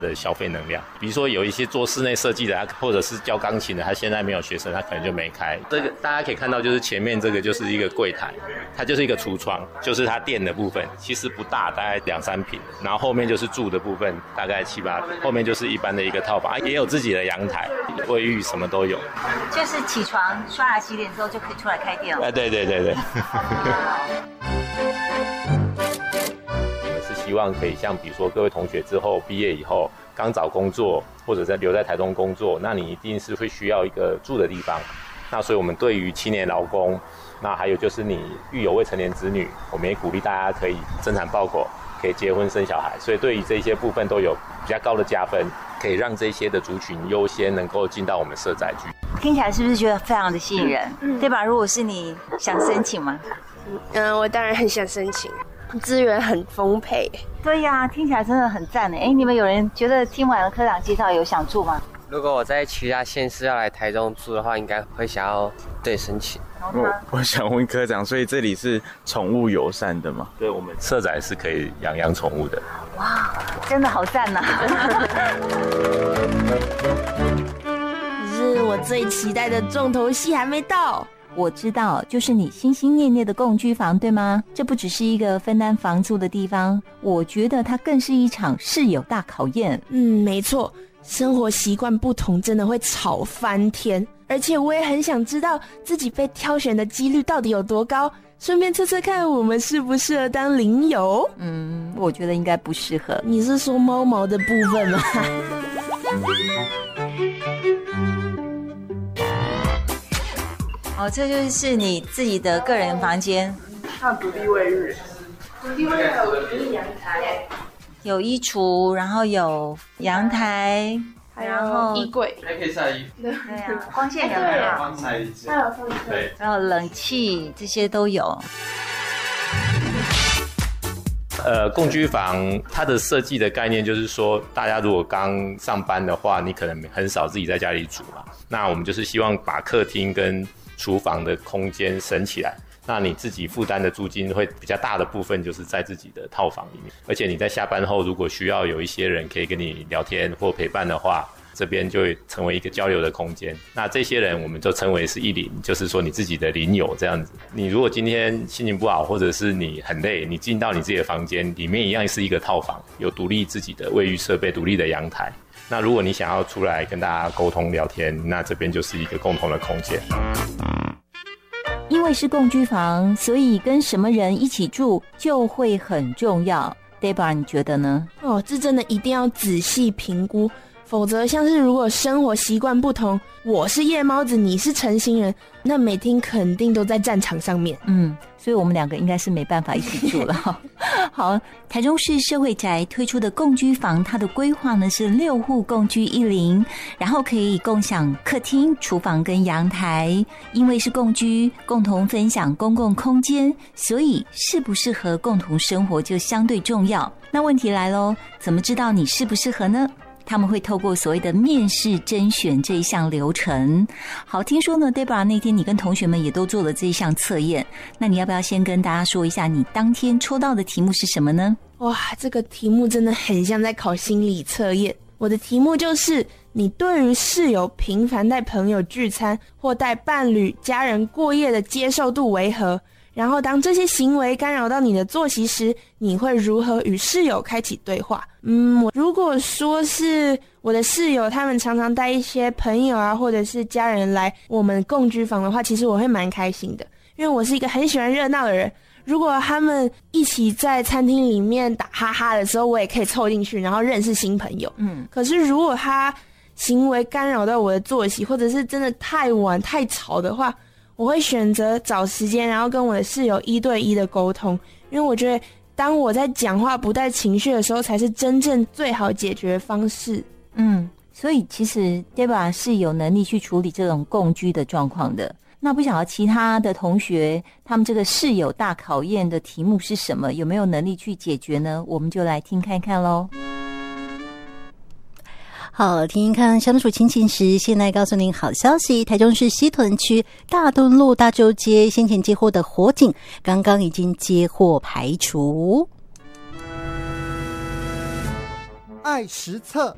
的消费能量。比如说有一些做室内设计的，或者是教钢琴的，他现在没有学生，他可能就没开。这个大家可以看到，就是前面这个就是一个柜台，它就是一个橱窗，就是它店的部分，其实不大，大概2-3坪，然后后面就是住的部分，大概7-8坪，后面就是一般的一个套房，也有自己的阳台、卫浴，什么都有。 就是起床刷牙洗脸之后就可以出来开店了。 对。希望可以像比如说各位同学之后毕业以后刚找工作，或者留在台东工作，那你一定是会需要一个住的地方。那所以我们对于青年劳工，那还有就是你育有未成年子女，我们也鼓励大家可以生产报国，可以结婚生小孩，所以对于这些部分都有比较高的加分，可以让这些的族群优先能够进到我们社宅居。 听起来是不是觉得非常的吸引人？对吧？如果是你想申请吗？ 我当然很想申请。资源很丰沛。 对呀，听起来真的很赞哎！你们有人觉得听完了科长介绍有想住吗？ 如果我在其他县市要来台中住的话，应该会想要申请。 我想问科长，所以这里是宠物友善的吗？ 对，我们社宅是可以养宠物的。 哇，真的好赞呐！ 可是我最期待的重头戏还没到。 我知道，就是你心心念念的共居房，对吗？这不只是一个分担房租的地方，我觉得它更是一场室友大考验。 没错，生活习惯不同真的会吵翻天，而且我也很想知道自己被挑选的几率到底有多高，顺便测测看我们适不适合当邻友。 我觉得应该不适合。 你是说猫毛的部分吗？ 这就是你自己的个人房间， 还有独立卫浴，有阳台， 有衣橱，然后有阳台， 还有衣柜， 还可以晒衣服。 对啊，光线也很好， 光晒衣服， 还有风吹， 然后冷气这些都有。 共居房它的设计的概念就是说，大家如果刚上班的话，你可能很少自己在家里煮嘛，那我们就是希望把客厅跟厨房的空间省起来，那你自己负担的租金会比较大的部分就是在自己的套房里面，而且你在下班后如果需要有一些人可以跟你聊天或陪伴的话，这边就会成为一个交流的空间。那这些人我们就称为是一邻，就是说你自己的邻友这样子。你如果今天心情不好，或者是你很累，你进到你自己的房间，里面一样是一个套房，有独立自己的卫浴设备、独立的阳台。那如果你想要出来跟大家沟通聊天，那这边就是一个共同的空间。 因为是共居房，所以跟什么人一起住就会很重要。Deborah， 你觉得呢？ 这真的一定要仔细评估，否则像是如果生活习惯不同，我是夜猫子，你是晨行人，那每天肯定都在战场上面。 所以我们两个应该是没办法一起住了。好，台中市社会宅推出的共居房，它的规划呢是6户共居一邻，然后可以共享客厅、厨房跟阳台。因为是共居，共同分享公共空间，所以适不适合共同生活就相对重要。那问题来咯，怎么知道你适不适合呢？他们会透过所谓的面试甄选这一项流程。好，听说呢 Deborah 那天你跟同学们也都做了这一项测验，那你要不要先跟大家说一下你当天抽到的题目是什么呢？ 哇，这个题目真的很像在考心理测验。我的题目就是你对于室友频繁带朋友聚餐或带伴侣、家人过夜的接受度为何？然后当这些行为干扰到你的作息时，你会如何与室友开启对话？如果说是我的室友他们常常带一些朋友啊或者是家人来我们共居房的话，其实我会蛮开心的，因为我是一个很喜欢热闹的人。如果他们一起在餐厅里面打哈哈的时候，我也可以凑进去然后认识新朋友。可是如果他行为干扰到我的作息，或者是真的太晚太吵的话，我会选择找时间然后跟我的室友1对1的沟通，因为我觉得当我在讲话不带情绪的时候才是真正最好解决方式。 所以其实 Deborah 是有能力去处理这种共居的状况的。那不晓得其他的同学他们这个室友大考验的题目是什么，有没有能力去解决呢？我们就来听看看咯。 好，听听看相处亲情时，现在告诉您好消息，台中市西屯区大墩路大洲街先前接获的火警刚刚已经接获排除。 爱实测